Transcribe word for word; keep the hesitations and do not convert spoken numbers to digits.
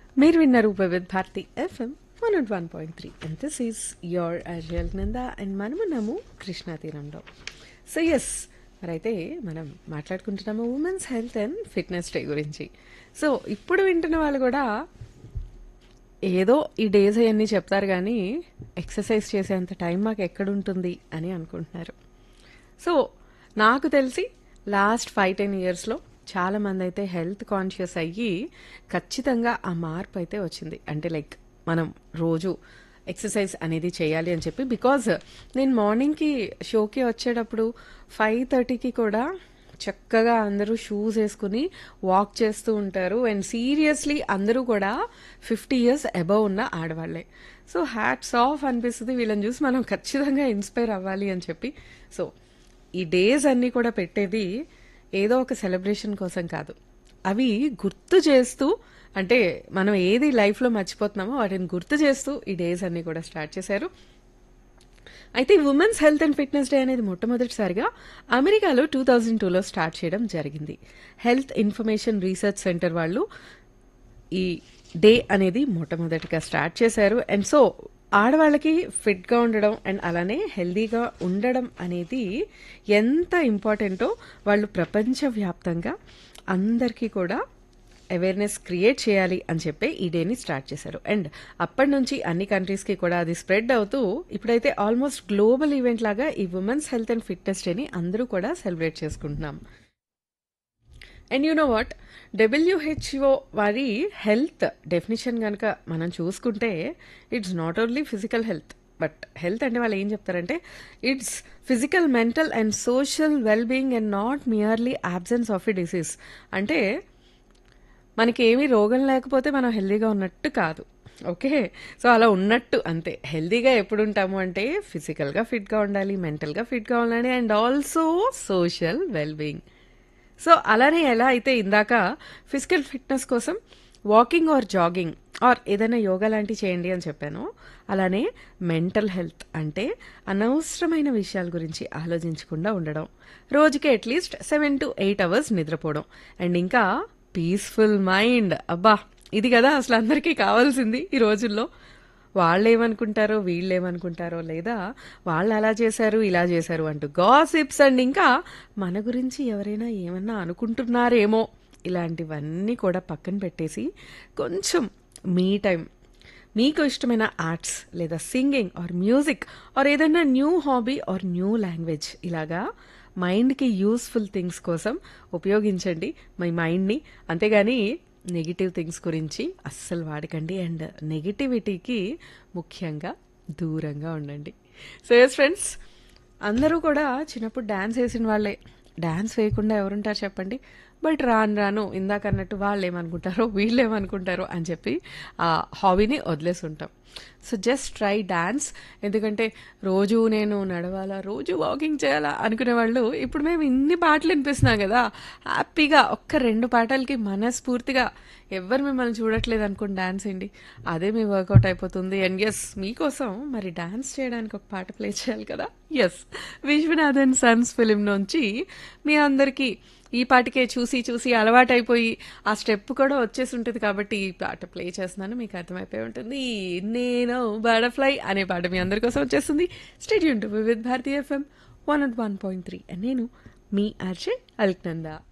మీరు విన్నారు Vividh Bharati FM one not one point three and this is your అజల్ Nanda and మనమున్నాము Krishna తీరంలో. So yes, మరైతే మనం మాట్లాడుకుంటున్నాము women's health and fitness day గురించి. So ఇప్పుడు వింటున్న వాళ్ళు కూడా ఏదో ఈ డేస్ అవన్నీ చెప్తారు కానీ ఎక్సర్సైజ్ చేసేంత టైం మాకు ఎక్కడుంటుంది అని అనుకుంటున్నారు. సో నాకు తెలిసి లాస్ట్ ఫైవ్ టెన్ ఇయర్స్లో చాలా మంది అయితే హెల్త్ కాన్షియస్ అయ్యి ఖచ్చితంగా ఆ మార్పు అయితే వచ్చింది. అంటే లైక్ మనం రోజు ఎక్సర్సైజ్ అనేది చేయాలి అని చెప్పి, బికాజ్ నేను మార్నింగ్కి షోకి వచ్చేటప్పుడు ఫైవ్ థర్టీకి కూడా చక్కగా అందరూ షూస్ వేసుకుని వాక్ చేస్తూ ఉంటారు. అండ్ సీరియస్లీ అందరూ కూడా ఫిఫ్టీ ఇయర్స్ అబవ్ ఉన్న ఆడవాళ్లే. సో హ్యాట్స్ ఆఫ్ అనిపిస్తుంది వీళ్ళని చూసి మనం ఖచ్చితంగా ఇన్స్పైర్ అవ్వాలి అని చెప్పి. సో ఈ డేస్ అన్నీ కూడా పెట్టేది ఏదో ఒక సెలబ్రేషన్ కోసం కాదు, అవి గుర్తు చేస్తూ, అంటే మనం ఏది లైఫ్లో మర్చిపోతున్నామో వాటిని గుర్తు చేస్తూ ఈ డేస్ అన్నీ కూడా స్టార్ట్ చేశారు. అయితే women's health and fitness day అనేది మొట్టమొదటిసారిగా అమెరికాలో టూ థౌజండ్ టూలో స్టార్ట్ చేయడం జరిగింది. హెల్త్ ఇన్ఫర్మేషన్ రీసెర్చ్ సెంటర్ వాళ్ళు ఈ డే అనేది మొట్టమొదటిగా స్టార్ట్ చేశారు. అండ్ సో ఆడవాళ్ళకి ఫిట్గా ఉండడం అండ్ అలానే హెల్దీగా ఉండడం అనేది ఎంత ఇంపార్టెంటో వాళ్ళు ప్రపంచవ్యాప్తంగా అందరికీ కూడా అవేర్నెస్ క్రియేట్ చేయాలి అని చెప్పి ఈ డేని స్టార్ట్ చేశారు. అండ్ అప్పటి నుంచి అన్ని కంట్రీస్కి కూడా అది స్ప్రెడ్ అవుతూ ఇప్పుడైతే ఆల్మోస్ట్ గ్లోబల్ ఈవెంట్ లాగా ఈ ఉమెన్స్ హెల్త్ అండ్ ఫిట్నెస్ డేని అందరూ కూడా సెలబ్రేట్ చేసుకుంటున్నాం. And you know what, WHO వారి హెల్త్ డెఫినేషన్ కనుక మనం చూసుకుంటే it's not only physical health, but health అంటే వాళ్ళు ఏం చెప్తారంటే it's physical, mental and social well being and not merely absence of a disease. అంటే మనకి ఏమీ రోగం లేకపోతే మనం హెల్దీగా ఉన్నట్టు కాదు, ఓకే? సో అలా ఉన్నట్టు అంతే. హెల్దీగా ఎప్పుడు ఉంటాము అంటే ఫిజికల్గా ఫిట్గా ఉండాలి, మెంటల్గా ఫిట్గా ఉండాలి and also social well being. So అలానే ఎలా అయితే ఇందాక ఫిజికల్ ఫిట్నెస్ కోసం వాకింగ్ ఆర్ జాగింగ్ ఆర్ ఏదైనా యోగా లాంటివి చేయండి అని చెప్పాను, అలానే మెంటల్ హెల్త్ అంటే అనవసరమైన విషయాల గురించి ఆలోచించకుండా ఉండడం, రోజుకి at least seven to eight hours నిద్రపోవడం అండ్ ఇంకా పీస్ఫుల్ మైండ్. అబ్బా, ఇది కదా అసలు అందరికీ కావాల్సింది ఈ రోజుల్లో. వాళ్ళు ఏమనుకుంటారో వీళ్ళు ఏమనుకుంటారో, లేదా వాళ్ళు అలా చేశారు ఇలా చేశారు అంటూ గాసిప్స్ అండ్ ఇంకా మన గురించి ఎవరైనా ఏమన్నా అనుకుంటున్నారేమో, ఇలాంటివన్నీ కూడా పక్కన పెట్టేసి కొంచెం మీ టైం, మీకు ఇష్టమైన ఆర్ట్స్ లేదా సింగింగ్ ఆర్ మ్యూజిక్ ఆర్ ఏదైనా new hobby are new language, ఇలాగా మైండ్కి యూస్ఫుల్ థింగ్స్ కోసం ఉపయోగించండి మీ మైండ్ని. అంతేగాని నెగిటివ్ థింగ్స్ గురించి అస్సలు వాడకండి అండ్ నెగిటివిటీకి ముఖ్యంగా దూరంగా ఉండండి. సో ఎస్ ఫ్రెండ్స్, అందరూ కూడా చిన్నప్పుడు డ్యాన్స్ వేసిన వాళ్ళే. డ్యాన్స్ వేయకుండా ఎవరుంటారు చెప్పండి? బట్ రాను రాను ఇందాక అన్నట్టు వాళ్ళు ఏమనుకుంటారో వీళ్ళు ఏమనుకుంటారో అని చెప్పి ఆ హాబీని వదిలేసి ఉంటాం. So just try dance. ఎందుకంటే రోజు నేను నడవాలా, రోజు వాకింగ్ చేయాలా అనుకునే వాళ్ళు ఇప్పుడు మేము ఇన్ని పాటలు వినిపిస్తున్నాం కదా, హ్యాపీగా ఒక్క రెండు పాటలకి మనస్ఫూర్తిగా ఎవరు మిమ్మల్ని చూడట్లేదు అనుకుని డాన్స్ వేయండి, అదే మీ వర్కౌట్ అయిపోతుంది. అండ్ ఎస్, మీకోసం మరి డాన్స్ చేయడానికి ఒక పాట ప్లే చేయాలి కదా. ఎస్, విశ్వనాథన్ సన్స్ ఫిలిం నుంచి మీ అందరికీ ఈ పాటకే చూసి చూసి అలవాటైపోయి ఆ స్టెప్ కూడా వచ్చేసి ఉంటుంది కాబట్టి ఈ పాట ప్లే చేస్తున్నాను, మీకు అర్థమైపోయి ఉంటుంది. నేను బటర్ఫ్లై అనే పాట మీ అందరి కోసం వచ్చేస్తుంది. Stadium to Vividh Bharati FM one not one point three. నేను మీ ఆర్జే అల్క్నందా.